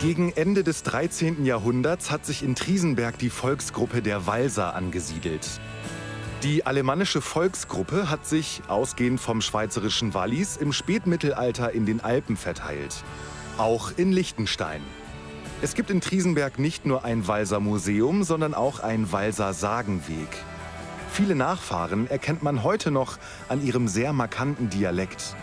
Gegen Ende des 13. Jahrhunderts hat sich in Triesenberg die Volksgruppe der Walser angesiedelt. Die alemannische Volksgruppe hat sich, ausgehend vom schweizerischen Wallis, im Spätmittelalter in den Alpen verteilt. Auch in Liechtenstein. Es gibt in Triesenberg nicht nur ein Walser Museum, sondern auch ein Walser Sagenweg. Viele Nachfahren erkennt man heute noch an ihrem sehr markanten Dialekt.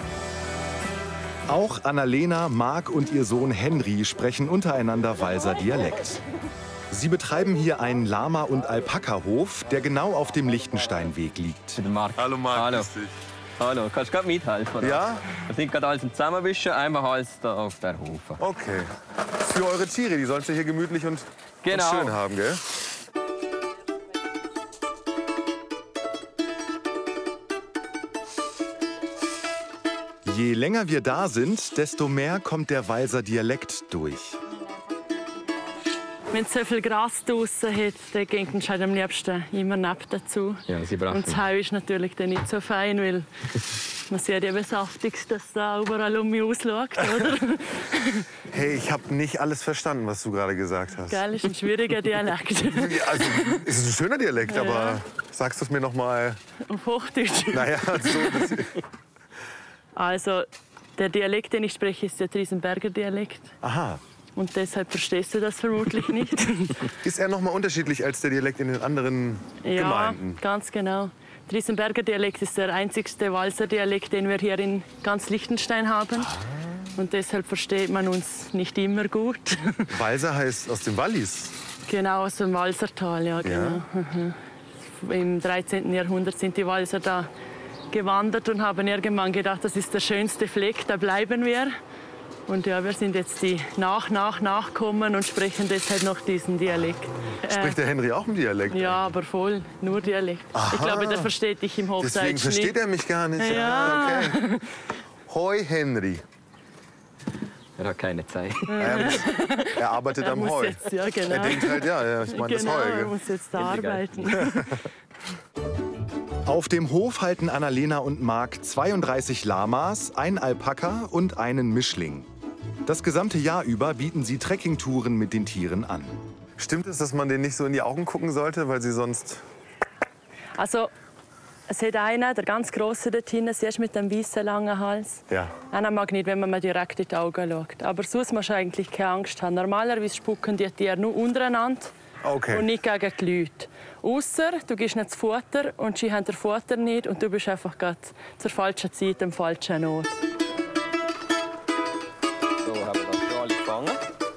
Auch Annalena, Marc und ihr Sohn Henry sprechen untereinander Walser Dialekt. Sie betreiben hier einen Lama- und Alpaka-Hof, der genau auf dem Liechtensteinweg liegt. Hallo Marc, Hallo. grüß dich. Hallo, kannst du gerade mithelfen? Oder? Ja? Wir sind gerade alles im Zusammenwischen, einmal alles da auf der Hofe. Okay. Für eure Tiere, die sollst du hier gemütlich und Genau. schön haben, gell? Je länger wir da sind, desto mehr kommt der Walser Dialekt durch. Wenn es so viel Gras draussen hat, dann geht es am liebsten immer neben dazu. Ja, sie brachen. Und das Heu ist natürlich dann nicht so fein, weil man sieht ja, wie saftig das da überall um mich ausschaut, oder? Hey, ich habe nicht alles verstanden, was du gerade gesagt hast. Geil, ist ein schwieriger Dialekt. Ja, also, es ist ein schöner Dialekt, Ja. aber sagst du es mir noch mal? Auf Hochdeutsch. Naja, so. Also, der Dialekt, den ich spreche, ist der Triesenberger Dialekt. Aha. Und deshalb verstehst du das vermutlich nicht. Ist er noch mal unterschiedlich als der Dialekt in den anderen Ja, Gemeinden? ganz genau. Der Triesenberger Dialekt ist der einzigste Walser Dialekt, den wir hier in ganz Liechtenstein haben. Und deshalb versteht man uns nicht immer gut. Walser heißt aus dem Wallis. Genau, aus dem Walsertal, ja, genau. Mhm. Im 13. Jahrhundert sind die Walser da gewandert und haben irgendwann gedacht, das ist der schönste Fleck, da bleiben wir. Und ja, wir sind jetzt die Nachkommen und sprechen deshalb noch diesen Dialekt. Spricht der Henry auch im Dialekt? Ja, aber voll, nur Dialekt. Aha. Ich glaube, der versteht dich im Hochdeutsch Deswegen versteht nicht. er mich gar nicht. Ja. Okay. Hoi Henry. Er hat keine Zeit. Er arbeitet Er am muss Heu. jetzt, ja, genau. Er denkt halt, ja, ich meine Genau, das Heu. er gell? muss jetzt da arbeiten. Auf dem Hof halten Annalena und Marc 32 Lamas, ein Alpaka und einen Mischling. Das gesamte Jahr über bieten sie Trekkingtouren mit den Tieren an. Stimmt es, dass man denen nicht so in die Augen gucken sollte, weil sie sonst... Also, es hat einer, der ganz Grosse dort hinten, siehst du, mit dem weißen langen Hals. Ja. Einer mag nicht, wenn man mir direkt in die Augen schaut. Aber sonst musst du eigentlich keine Angst haben. Normalerweise spucken die Tiere nur untereinander Okay. und nicht gegen die Leute. Ausser du gibst ihnen das Futter und sie haben das Futter nicht und du bist einfach gerade zur falschen Zeit am falschen Ort. So haben wir das schon alle gefangen.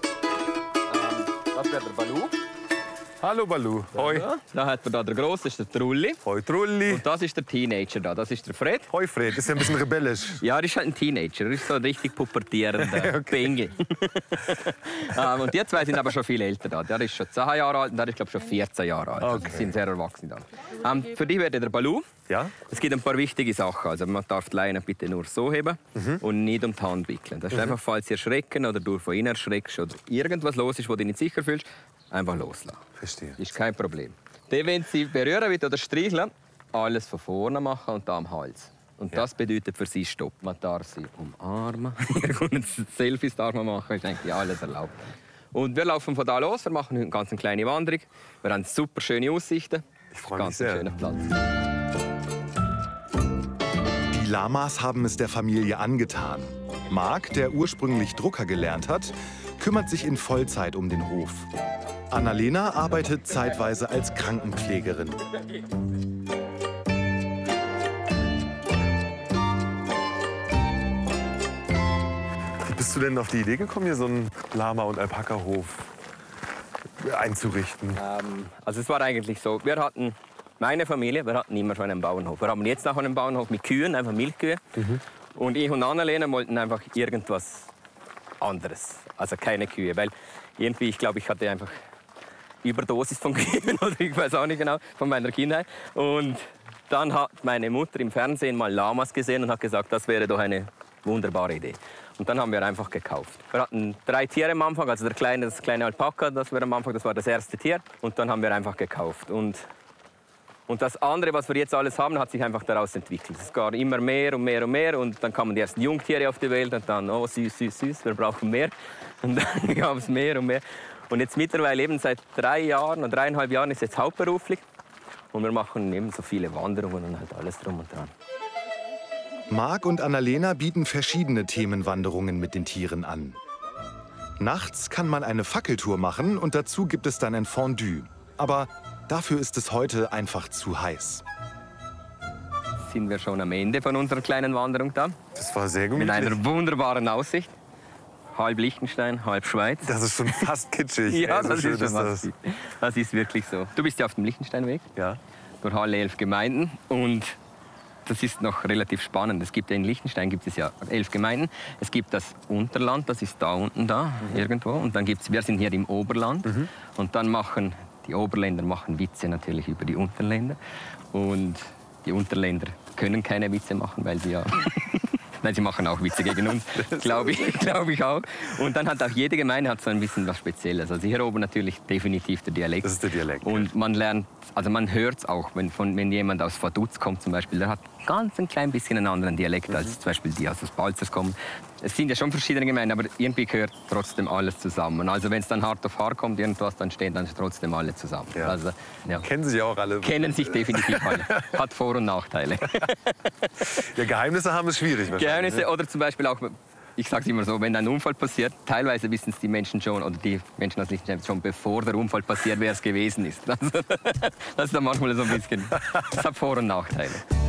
Das wäre der Balu. Hallo Balu. Hoi. Da hat man da der Grosse, das ist der Trulli. Hoi Trulli. Und das ist der Teenager da, das ist der Fred. Hoi Fred. Ist ja ein bisschen rebellisch. Ja, er ist halt ein Teenager, er ist so ein richtig pubertierender Bengel. Und die zwei sind aber schon viel älter da. Der ist schon 10 Jahre alt und der ist glaube schon 14 Jahre alt. Also Okay. sie sind sehr erwachsen dann. Für dich wäre der Balu. Ja? Es gibt ein paar wichtige Sachen. Also man darf die Leine bitte nur so heben und nicht um die Hand wickeln. Das ist einfach, falls sie erschrecken oder du von ihnen erschreckst oder irgendwas los ist, wo du dich nicht sicher fühlst, einfach loslassen. Verstehe. Ist kein Problem. Dann, wenn sie berühren will oder streicheln, alles von vorne machen und da am Hals. Und das bedeutet für sie Stopp. Man darf sie umarmen. Selfies darf man machen, ist eigentlich alles erlaubt. Und wir laufen von da los, wir machen eine ganz kleine Wanderung. Wir haben super schöne Aussichten. Ich freue mich Ganz sehr. schöner Platz. Die Lamas haben es der Familie angetan. Marc, der ursprünglich Drucker gelernt hat, kümmert sich in Vollzeit um den Hof. Annalena arbeitet zeitweise als Krankenpflegerin. Wie bist du denn auf die Idee gekommen, hier so einen Lama- und Alpaka-Hof einzurichten? Also es war eigentlich so, wir hatten, meine Familie, wir hatten immer schon einen Bauernhof. Wir haben jetzt auch einen Bauernhof mit Kühen, einfach Milchkühe. Und ich und Annalena wollten einfach irgendwas anderes, also keine Kühe. Weil irgendwie, ich glaube, ich hatte einfach Überdosis von Kühen oder ich weiß auch nicht genau, von meiner Kindheit. Und dann hat meine Mutter im Fernsehen mal Lamas gesehen und hat gesagt, das wäre doch eine wunderbare Idee. Und dann haben wir einfach gekauft. Wir hatten 3 Tiere am Anfang, also das kleine Alpaka, das war am Anfang, das war das erste Tier. Und dann haben wir einfach gekauft. Und das andere, was wir jetzt alles haben, hat sich einfach daraus entwickelt. Es gab immer mehr und mehr und mehr. Und dann kamen die ersten Jungtiere auf die Welt und dann, oh süß, süß, süß, wir brauchen mehr. Und dann gab es mehr und mehr. Und jetzt mittlerweile eben seit 3 Jahren oder 3,5 Jahren ist jetzt hauptberuflich. Und wir machen eben so viele Wanderungen und halt alles drum und dran. Marc und Annalena bieten verschiedene Themenwanderungen mit den Tieren an. Nachts kann man eine Fackeltour machen und dazu gibt es dann ein Fondue. Aber dafür ist es heute einfach zu heiß. Sind wir schon am Ende von unserer kleinen Wanderung da. Das war sehr Mit gemütlich. einer wunderbaren Aussicht. Halb Liechtenstein, halb Schweiz. Das ist schon fast kitschig. Ja, Ey, so das schön ist schon ist was. das. Das ist wirklich so. Du bist ja auf dem Liechtensteinweg, Ja. durch alle 11 Gemeinden. Und das ist noch relativ spannend. Es gibt ja in Liechtenstein gibt es ja 11 Gemeinden. Es gibt das Unterland, das ist da unten irgendwo. Und dann gibt's, wir sind hier im Oberland. Und dann machen die Oberländer Witze natürlich über die Unterländer. Und die Unterländer können keine Witze machen, weil sie ja... Nein, sie machen auch Witze gegen uns, glaube ich auch. Und dann hat auch jede Gemeinde hat so ein bisschen was Spezielles. Also hier oben natürlich definitiv der Dialekt. Das ist der Dialekt. Und man lernt, also man hört es auch, wenn jemand aus Vaduz kommt zum Beispiel, der hat ganz ein klein bisschen einen anderen Dialekt als zum Beispiel die aus Balzers kommen. Es sind ja schon verschiedene Gemeinden, aber irgendwie gehört trotzdem alles zusammen. Also wenn es dann hart auf hart kommt, irgendwas, dann stehen dann trotzdem alle zusammen. Ja. Also, ja. Kennen sich auch alle. Kennen sich definitiv alle. Hat Vor- und Nachteile. Ja, Geheimnisse haben ist schwierig wahrscheinlich. Geheimnisse oder zum Beispiel auch, ich sage es immer so, wenn ein Unfall passiert, teilweise wissen es die Menschen schon, oder die Menschen aus Liechtenstein schon, bevor der Unfall passiert, wer es gewesen ist. Das ist dann manchmal so ein bisschen, das hat Vor- und Nachteile.